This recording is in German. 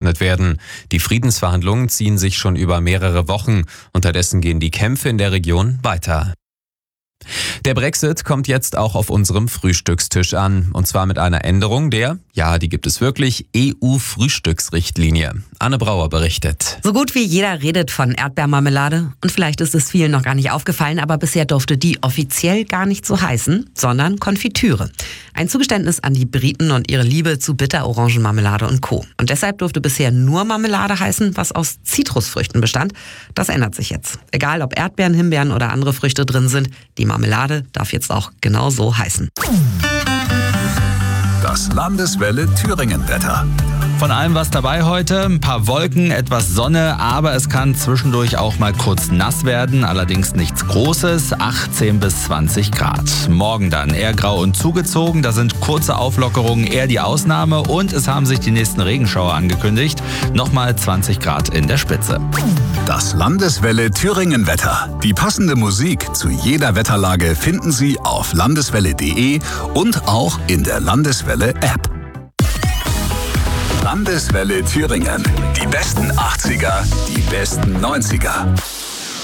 geöffnet werden. Die Friedensverhandlungen ziehen sich schon über mehrere Wochen. Unterdessen gehen die Kämpfe in der Region weiter. Der Brexit kommt jetzt auch auf unserem Frühstückstisch an. Und zwar mit einer Änderung der, ja, die gibt es wirklich, EU-Frühstücksrichtlinie. Anne Brauer berichtet. So gut wie jeder redet von Erdbeermarmelade. Und vielleicht ist es vielen noch gar nicht aufgefallen, aber bisher durfte die offiziell gar nicht so heißen, sondern Konfitüre. Ein Zugeständnis an die Briten und ihre Liebe zu Bitterorangenmarmelade und Co. Und deshalb durfte bisher nur Marmelade heißen, was aus Zitrusfrüchten bestand. Das ändert sich jetzt. Egal ob Erdbeeren, Himbeeren oder andere Früchte drin sind, die Marmelade darf jetzt auch genau so heißen. Das Landeswelle Thüringen-Wetter. Von allem was dabei heute, ein paar Wolken, etwas Sonne, aber es kann zwischendurch auch mal kurz nass werden, allerdings nichts Großes, 18 bis 20 Grad. Morgen dann eher grau und zugezogen, da sind kurze Auflockerungen eher die Ausnahme und es haben sich die nächsten Regenschauer angekündigt, nochmal 20 Grad in der Spitze. Das Landeswelle Thüringen-Wetter. Die passende Musik zu jeder Wetterlage finden Sie auf landeswelle.de und auch in der Landeswelle-App. Landeswelle Thüringen. Die besten 80er, die besten 90er.